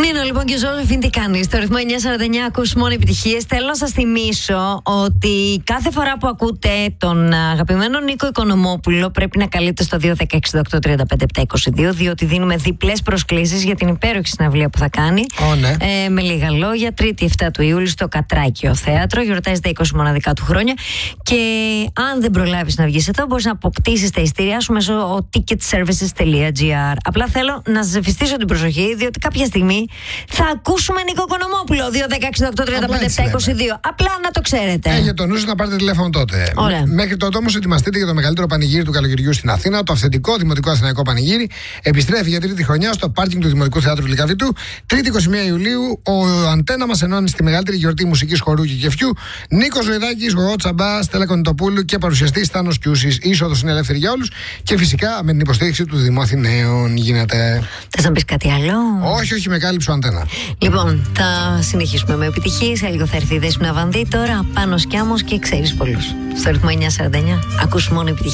Νίνο λοιπόν και Ζώζεφιν, τι κάνει? Στο ρυθμό 949 ακούς μόνο επιτυχίες. Θέλω να σας θυμίσω ότι κάθε φορά που ακούτε τον αγαπημένο Νίκο Οικονομόπουλο πρέπει να καλείτε στο 216-835-722, διότι δίνουμε διπλές προσκλήσεις για την υπέροχη συναυλία που θα κάνει. Ναι. Με λίγα λόγια, 3η 7 του Ιούλη στο Κατράκιο Θέατρο. Γιορτάζει τα 20 μοναδικά του χρόνια. Και αν δεν προλάβεις να βγεις εδώ, μπορείς να αποκτήσεις τα ειστήριά σου μέσω ticketservices.gr. Απλά θέλω να σας ευαισθητήσω την προσοχή, διότι κάποια στιγμή θα ακούσουμε Νίκο Οικονομόπουλο. 216-835-722. Απλά να το ξέρετε. Για το νου σας να πάρετε τηλέφωνο τότε. Ωραία. Μέχρι τότε όμως ετοιμαστείτε για το μεγαλύτερο πανηγύρι του καλοκαιριού στην Αθήνα. Το αυθεντικό Δημοτικό Αθηναϊκό Πανηγύρι επιστρέφει για τρίτη χρονιά στο πάρκινγκ του Δημοτικού Θεάτρου Λυκαβητού. 3η 21 Ιουλίου, ο Αντένα μας ενώνει στη μεγαλύτερη γιορτή μουσικής, χορού και κεφιού. Νίκος Λοϊδάκης, Γογό Τσαμπά, Στέλλα Κονιτοπούλου και παρουσιαστής Θάνος Κιούσης. Η είσοδος είναι ελεύθερη για όλους και φυσικά με την υποστήριξη του Δημού Αθηναίων γίνεται. Θες να πεις κάτι άλλο? Όχι, με κάλυψε ο Αντένα. Λοιπόν, θα συνεχίσουμε με επιτυχίες. Σε λίγο θα έρθει η Δέσποινα Βανδύ. Τώρα πάνω σκιάμος και ξέρεις πολλούς. Στο ρυθμό 949 ακούς μόνο επιτυχίες.